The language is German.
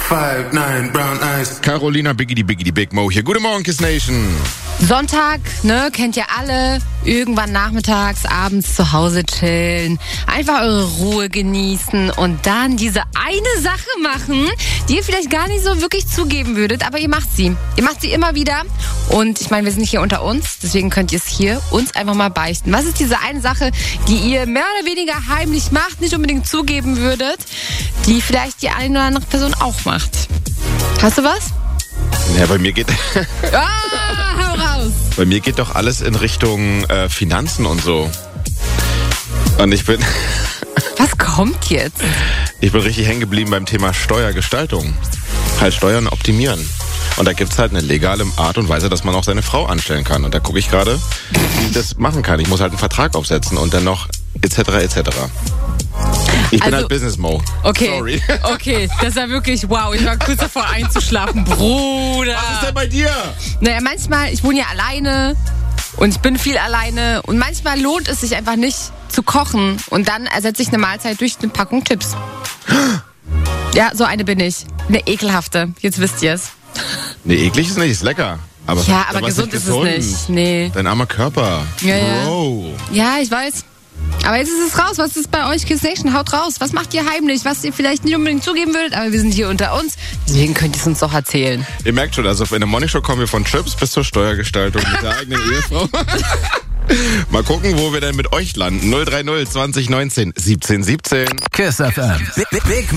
5'9", brown eyes. Carolina Biggity Big Mo hier. Guten Morgen, Kiss Nation. Sonntag, ne, kennt ihr alle. Irgendwann nachmittags, abends zu Hause chillen. Einfach eure Ruhe genießen und dann diese eine Sache machen, die ihr vielleicht gar nicht so wirklich zugeben würdet, aber ihr macht sie. Ihr macht sie immer wieder. Und ich meine, wir sind hier unter uns, deswegen könnt ihr es hier uns einfach mal beichten. Was ist diese eine Sache, die ihr mehr oder weniger heimlich macht, nicht unbedingt zugeben würdet, die vielleicht die eine oder andere Person auch macht? Hast du was? Ja, bei mir geht... Hau raus! Bei mir geht doch alles in Richtung Finanzen und so. Und ich bin... Was kommt jetzt? Ich bin richtig hängen geblieben beim Thema Steuergestaltung. Halt Steuern optimieren. Und da gibt's halt eine legale Art und Weise, dass man auch seine Frau anstellen kann. Und da gucke ich gerade, wie ich das machen kann. Ich muss halt einen Vertrag aufsetzen und dann noch etc. Ich bin halt Business Mo. Okay, Sorry. okay, das war wirklich wow. Ich war kurz davor einzuschlafen, Bruder. Was ist denn bei dir? Naja, manchmal, ich wohne ja alleine und ich bin viel alleine und manchmal lohnt es sich einfach nicht zu kochen und dann ersetze ich eine Mahlzeit durch eine Packung Chips. Ja, so eine bin ich. Eine ekelhafte. Jetzt wisst ihr es. Nee, eklig ist nicht, ist lecker. Aber Ja, aber gesund ist es nicht. Nee. Dein armer Körper. Ja. Bro. Ja, ich weiß. Aber jetzt ist es raus. Was ist bei euch, Kiss Nation? Haut raus. Was macht ihr heimlich? Was ihr vielleicht nicht unbedingt zugeben würdet, aber wir sind hier unter uns. Deswegen könnt ihr es uns doch erzählen. Ihr merkt schon, also in der Morning Show kommen wir von Chips bis zur Steuergestaltung mit der eigenen Ehefrau. Mal gucken, wo wir denn mit euch landen. 030 2019 17 17. Kiss FM. Big